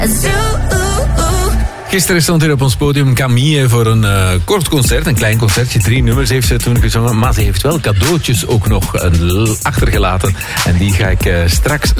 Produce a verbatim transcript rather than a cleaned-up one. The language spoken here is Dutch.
Gisteren stond hier op ons podium Camille voor een uh, kort concert, een klein concertje. Drie nummers heeft ze toen gezongen, maar ze heeft wel cadeautjes ook nog uh, achtergelaten. En die ga ik uh, straks